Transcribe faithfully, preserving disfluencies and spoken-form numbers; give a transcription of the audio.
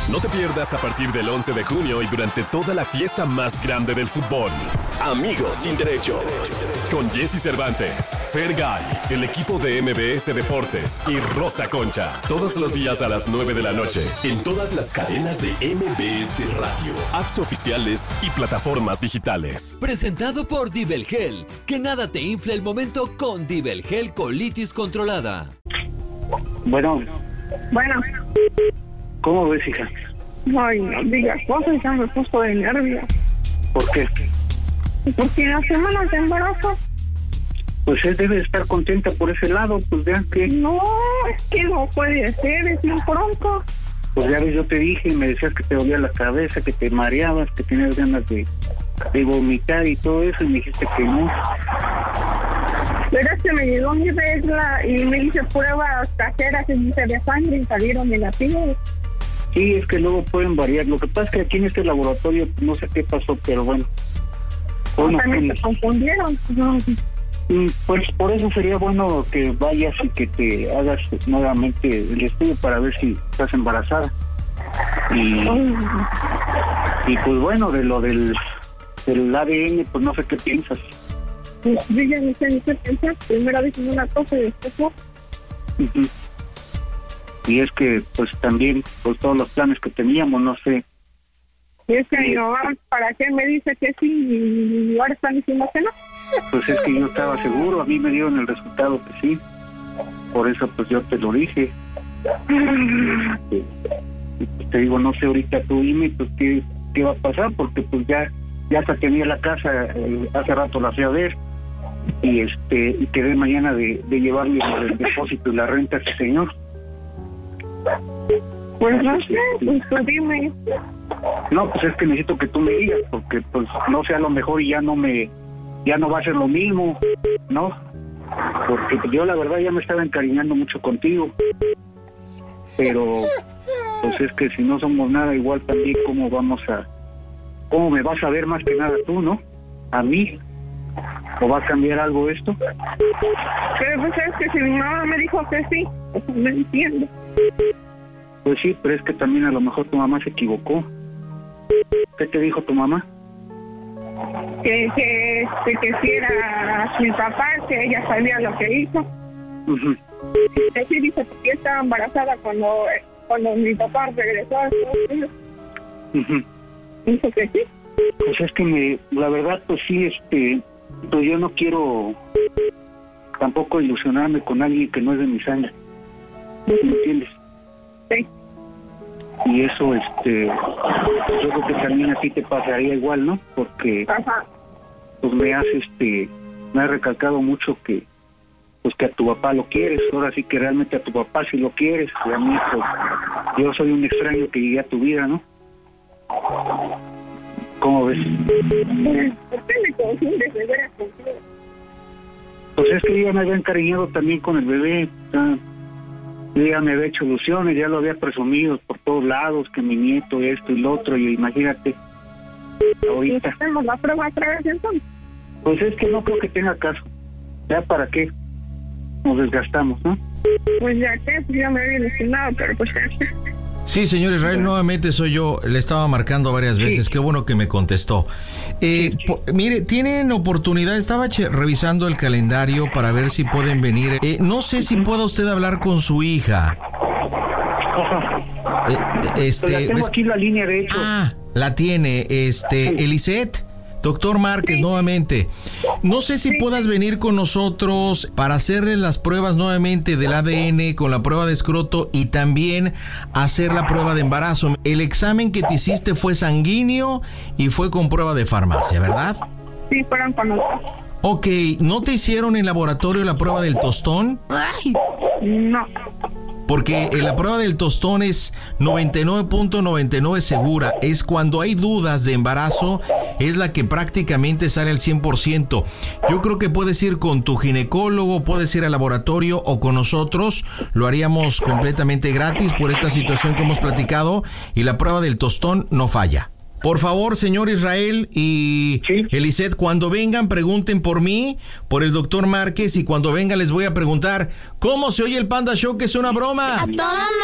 No te pierdas a partir del once de junio y durante toda la fiesta más grande del fútbol. Amigos sin derechos. Con Jesse Cervantes, Fergay, el equipo de M B S Deportes y Rosa Concha. Todos los días a las nueve de la noche. En todas las cadenas de M B S Radio, apps oficiales y plataformas digitales. Presentado por Dibelgel. Que nada te infle el momento con Dibelgel Colitis Controlada. Bueno. Bueno. ¿Cómo ves, hija? Ay, no digas cosas, ya me puso de nervios. ¿Por qué? Porque en las semanas de embarazo. Pues él debe estar contenta por ese lado, pues vean que... No, es que no puede ser, es muy pronto. Pues ya ves, yo te dije, me decías que te dolía la cabeza, que te mareabas, que tenías ganas de, de vomitar y todo eso, y me dijiste que no. Pero es que me llegó mi regla y me hice pruebas caseras en mi de sangre y salieron negativas. Sí, es que luego pueden variar. Lo que pasa es que aquí en este laboratorio no sé qué pasó, pero bueno. Bueno, también se confundieron. No. Pues por eso sería bueno que vayas y que te hagas nuevamente el estudio para ver si estás embarazada. Y, y pues bueno, de lo del, del A D N, pues no sé qué piensas. Pues yo ya no sé ni qué pensar. Primero dicen una cosa y después no. Uh-huh. Y es que pues también pues todos los planes que teníamos, no sé. Y es que mi mamá, ¿para qué me dice que sí y ahora están diciendo que no? Pues es que yo estaba seguro, a mí me dieron el resultado que sí. Por eso pues yo te lo dije. Y, pues, te digo, no sé, ahorita tú dime pues qué, qué va a pasar, porque pues ya ya hasta tenía la casa, eh, hace rato la fui a ver. Y este y quedé mañana de, de llevarle el depósito y la renta a ese señor. Pues no sé, pues tú dime. No, pues es que necesito que tú me digas, porque pues no sé, a lo mejor ya no me, ya no va a ser lo mismo, ¿no? Porque yo la verdad ya me estaba encariñando mucho contigo, pero pues es que si no somos nada igual también, ¿cómo vamos a, cómo me vas a ver más que nada tú, ¿no? A mí, ¿o va a cambiar algo esto? Pero pues es que si mi mamá me dijo que sí, pues no entiendo. Pues sí, pero es que también a lo mejor tu mamá se equivocó. ¿Qué te dijo tu mamá? Que, que, que, que si era mi papá, que ella sabía lo que hizo. Uh-huh. Que sí dice que estaba embarazada cuando, cuando mi papá regresó a Estados Unidos. Uh-huh. Dijo que sí. Pues es que me, la verdad, pues sí, este, pues yo no quiero tampoco ilusionarme con alguien que no es de mi sangre. ¿Me entiendes? Sí. Y eso, este, yo creo que también a ti te pasaría igual, ¿no? Porque, Ajá. pues me has, este, me has recalcado mucho que, pues que a tu papá lo quieres. Ahora sí que realmente a tu papá sí lo quieres. Y a mí, pues, yo soy un extraño que llegué a tu vida, ¿no? ¿Cómo ves? ¿Por qué me confundes de veras contigo? Pues es que yo ya me había encariñado también con el bebé. O sea, yo ya me había hecho ilusiones, ya lo había presumido por todos lados, que mi nieto, esto y lo otro, y imagínate, ahorita. ¿Hacemos la prueba otra vez entonces? Pues es que no creo que tenga caso. ¿Ya para qué nos desgastamos, no? Pues ya que, yo me había ilusionado, pero pues ya. Sí, señor Israel, nuevamente soy yo. Le estaba marcando varias veces. Sí. Qué bueno que me contestó. Eh, sí, sí. Po- mire, tienen oportunidad. Estaba che- revisando el calendario para ver si pueden venir. Eh, no sé si pueda usted hablar con su hija. Ajá. Eh, este, la tengo ¿ves? Aquí la línea, de hecho. Ah, la tiene. Este, sí. Eliseth. Doctor Márquez, sí. nuevamente. No sé si sí. puedas venir con nosotros para hacerle las pruebas nuevamente del A D N con la prueba de escroto y también hacer la prueba de embarazo. El examen que te hiciste fue sanguíneo y fue con prueba de farmacia, ¿verdad? Sí, fueron con nosotros. Ok, ¿no te hicieron en laboratorio la prueba del tostón? Ay, no. Porque la prueba del tostón es noventa y nueve punto noventa y nueve segura. Es cuando hay dudas de embarazo, es la que prácticamente sale al cien por ciento. Yo creo que puedes ir con tu ginecólogo, puedes ir al laboratorio o con nosotros. Lo haríamos completamente gratis por esta situación que hemos platicado y la prueba del tostón no falla. Por favor, señor Israel y sí. Eliseth, cuando vengan, pregunten por mí, por el doctor Márquez, y cuando vengan les voy a preguntar, ¿cómo se oye el Panda Show, que es una broma? A toda